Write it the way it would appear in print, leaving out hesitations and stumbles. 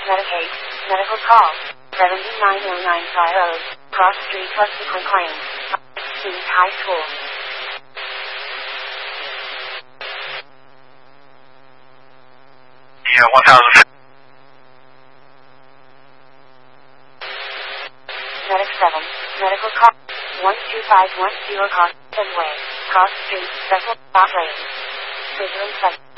Medicaid, medical call, 79095 Cross Street subsequent claim, East High School. Yeah, 1000. Medic 7, medical call, 12510 Cross Way, Cross Street, Special Stop Lane. Vigilant 7.